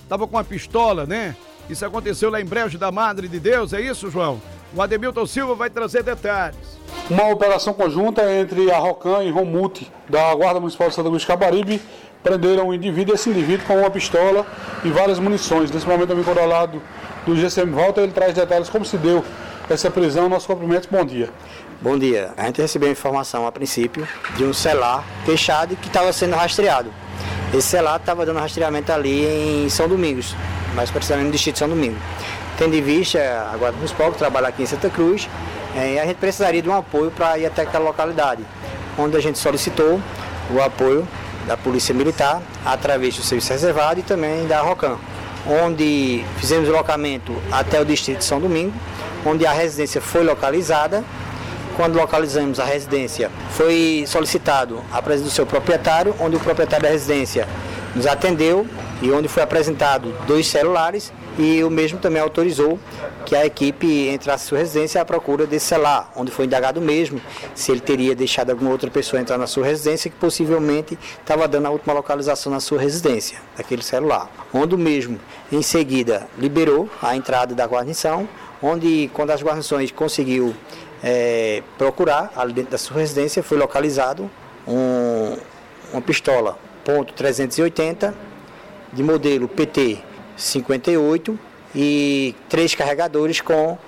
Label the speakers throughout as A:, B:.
A: estava com uma pistola, né? Isso aconteceu lá em Brejo da Madre de Deus, é isso, João? O Ademilton Silva vai trazer detalhes.
B: Uma operação conjunta entre a Rocan e Romute, da Guarda Municipal de Santa Cruz de Caparibe, prenderam um indivíduo, esse indivíduo com uma pistola e várias munições. Nesse momento, também controlado do GCM Volta, ele traz detalhes como se deu essa prisão. Nossos cumprimentos, bom dia.
C: Bom dia. A gente recebeu informação a princípio de um celular fechado que estava sendo rastreado. Esse celular estava dando rastreamento ali em São Domingos, mais precisamente no distrito de São Domingos. Tendo em vista a Guarda Municipal, que trabalha aqui em Santa Cruz, a gente precisaria de um apoio para ir até aquela localidade, onde a gente solicitou o apoio da Polícia Militar, através do Serviço Reservado e também da Rocan, onde fizemos o locamento até o distrito de São Domingos, onde a residência foi localizada. Quando localizamos a residência, foi solicitado a presença do seu proprietário, onde o proprietário da residência nos atendeu e onde foi apresentado 2 celulares e o mesmo também autorizou que a equipe entrasse na sua residência à procura desse celular, onde foi indagado mesmo se ele teria deixado alguma outra pessoa entrar na sua residência que possivelmente estava dando a última localização na sua residência, daquele celular. Onde o mesmo, em seguida, liberou a entrada da guarnição, onde quando as guarnições conseguiu procurar ali dentro da sua residência, foi localizado uma pistola .380 de modelo PT 58 e 3 carregadores com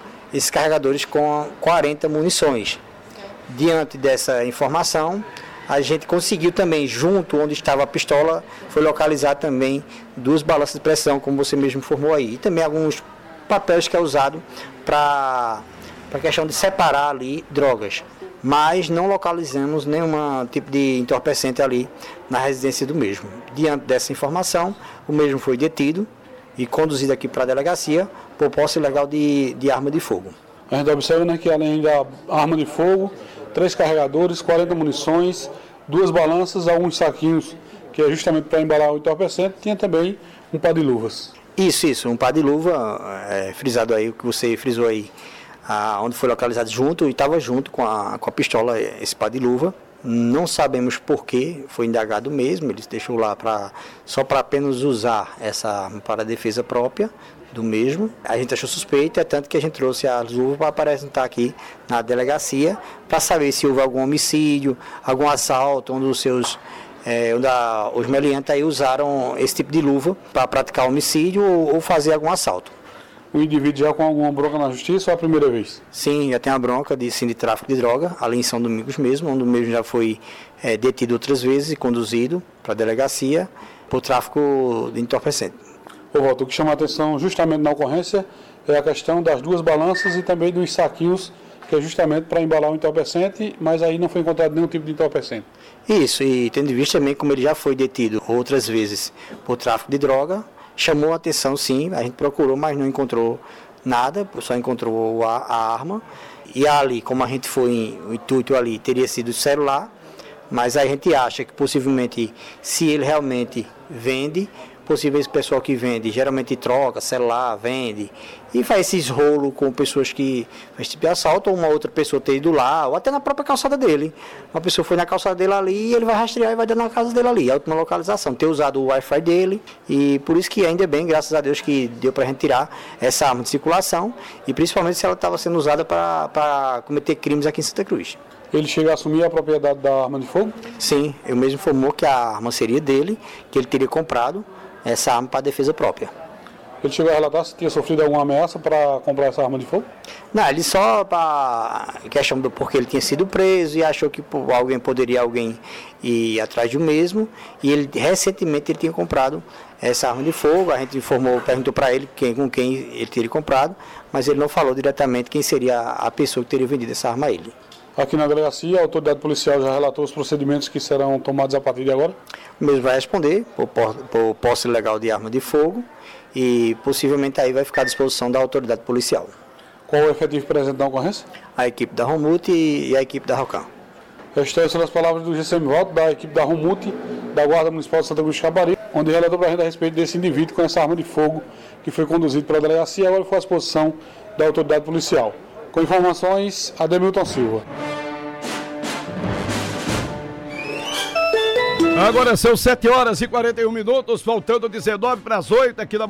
C: 40 munições. Diante dessa informação, a gente conseguiu também, junto onde estava a pistola, foi localizar também 2 balanças de pressão, como você mesmo informou aí, e também alguns papéis que é usado para a questão de separar ali drogas, mas não localizamos nenhum tipo de entorpecente ali na residência do mesmo. Diante dessa informação, o mesmo foi detido e conduzido aqui para a delegacia por posse ilegal de arma de fogo.
B: A gente observa, né, que além da arma de fogo, 3 carregadores, 40 munições, 2 balanças, alguns saquinhos, que é justamente para embalar o entorpecente, tinha também um par de luvas.
C: Isso, um par de luva, frisado aí, o que você frisou aí, onde foi localizado junto e estava junto com a pistola, esse par de luva. Não sabemos por que foi indagado mesmo, ele deixou lá só para apenas usar essa arma para a defesa própria do mesmo. A gente achou suspeito, é tanto que a gente trouxe as luvas para apresentar aqui na delegacia, para saber se houve algum homicídio, algum assalto, onde os meliantes aí usaram esse tipo de luva para praticar homicídio ou fazer algum assalto.
B: O indivíduo já com alguma bronca na justiça ou é a primeira vez?
C: Sim, já tem uma bronca de tráfico de droga, ali em São Domingos mesmo, onde o mesmo já foi detido outras vezes e conduzido para a delegacia por tráfico de entorpecente.
B: O que chama a atenção justamente na ocorrência é a questão das 2 balanças e também dos saquinhos, que é justamente para embalar o entorpecente, mas aí não foi encontrado nenhum tipo de entorpecente.
C: Isso, e tendo em vista também como ele já foi detido outras vezes por tráfico de droga, chamou a atenção sim, a gente procurou, mas não encontrou nada, só encontrou a arma. E ali, como a gente foi, o intuito ali teria sido o celular, mas a gente acha que possivelmente, se ele realmente vende, possível esse pessoal que vende, geralmente troca celular, vende, e faz esses rolos com pessoas que faz tipo de assalto, ou uma outra pessoa ter ido lá, ou até na própria calçada dele. Uma pessoa foi na calçada dele ali e ele vai rastrear e vai dar na casa dele ali, a última localização, ter usado o Wi-Fi dele, e por isso que ainda bem, graças a Deus, que deu pra gente tirar essa arma de circulação, e principalmente se ela estava sendo usada para cometer crimes aqui em Santa Cruz.
B: Ele chega a assumir a propriedade da arma de fogo?
C: Sim, ele mesmo informou que a arma seria dele, que ele teria comprado essa arma para defesa própria.
B: Ele chegou a relatar se tinha sofrido alguma ameaça para comprar essa arma de fogo?
C: Não, ele só para questão do porquê ele tinha sido preso e achou que alguém ir atrás do mesmo, e ele recentemente ele tinha comprado essa arma de fogo. A gente perguntou para ele com quem ele teria comprado, mas ele não falou diretamente quem seria a pessoa que teria vendido essa arma a ele.
B: Aqui na delegacia, a autoridade policial já relatou os procedimentos que serão tomados a partir de agora?
C: O mesmo vai responder por posse ilegal de arma de fogo e possivelmente aí vai ficar à disposição da autoridade policial.
B: Qual o efetivo presente na ocorrência?
C: A equipe da Romute e a equipe da Rocan.
B: Estas são as palavras do GCM Volta, da equipe da Romute, da Guarda Municipal de Santa Cruz de Caparibe, onde relatou para a gente a respeito desse indivíduo com essa arma de fogo que foi conduzido pela delegacia e agora foi à disposição da autoridade policial. Com informações, Ademilton Silva.
A: Agora são 7h41, faltando 19 para as 8 aqui na